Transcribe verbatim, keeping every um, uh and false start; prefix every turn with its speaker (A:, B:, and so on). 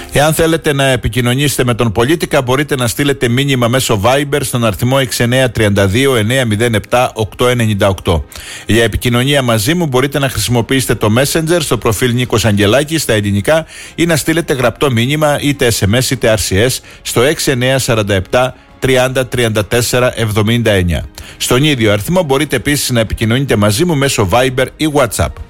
A: Εάν θέλετε να επικοινωνήσετε με τον Πολίτικα, μπορείτε να στείλετε μήνυμα μέσω Viber στον αριθμό έξι εννιά τρία δύο εννιά μηδέν επτά οκτώ εννιά οκτώ. Για επικοινωνία μαζί μου μπορείτε να χρησιμοποιήσετε το Messenger στο προφίλ Νίκος Αγγελάκης στα ελληνικά ή να στείλετε γραπτό μήνυμα είτε ες εμ ες είτε αρ σι ες στο έξι εννιά τέσσερα επτά τριάντα τριάντα τέσσερα εβδομήντα εννιά. Στον ίδιο αριθμό μπορείτε επίσης να επικοινωνείτε μαζί μου μέσω Viber ή WhatsApp.